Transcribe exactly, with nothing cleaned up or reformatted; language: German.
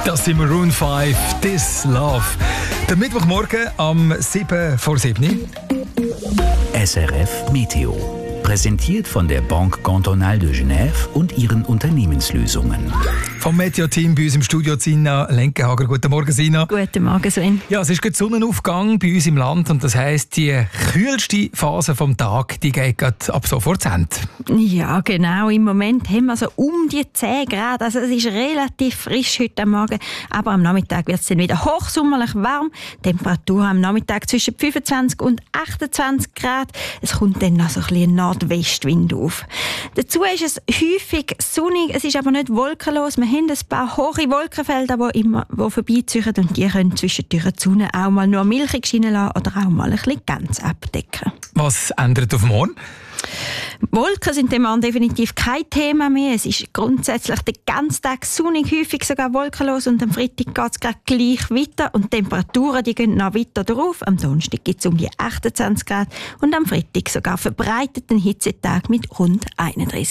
Das sind Maroon fünf, This Love. Der Mittwochmorgen am sieben vor sieben. S R F Meteo. Präsentiert von der Banque Cantonale de Genève und ihren Unternehmenslösungen. Vom Meteo-Team bei uns im Studio Sina Lenkenhager. Guten Morgen, Sina. Guten Morgen, Sven. Ja, es ist gerade Sonnenaufgang bei uns im Land und das heisst, die kühlste Phase vom Tag, die geht gerade ab sofort zu Ende. Ja, genau. Im Moment haben wir so um die zehn Grad. Also es ist relativ frisch heute Morgen. Aber am Nachmittag wird es dann wieder hochsommerlich warm. Temperatur am Nachmittag zwischen fünfundzwanzig und achtundzwanzig Grad. Es kommt dann noch so ein bisschen Nordwestwind auf. Dazu ist es häufig sonnig. Es ist aber nicht wolkenlos. Wir haben ein paar hohe Wolkenfelder, die immer die vorbeiziehen und die können zwischendurch die Sonne auch mal nur milchig scheinen lassen oder auch mal ein bisschen ganz abdecken. Was ändert auf morgen? Wolken sind dem Mann definitiv kein Thema mehr. Es ist grundsätzlich den ganzen Tag sonnig, häufig sogar wolkenlos und am Freitag geht es gleich weiter und die Temperaturen die gehen noch weiter drauf. Am Donnerstag gibt es um die achtundzwanzig Grad und am Freitag sogar verbreiteten Hitzetag mit rund einunddreißig